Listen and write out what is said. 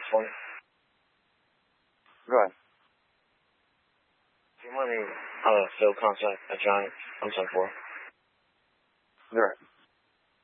phone. Go ahead. Do you want me Phil contact a giant I'm sorry for? Right.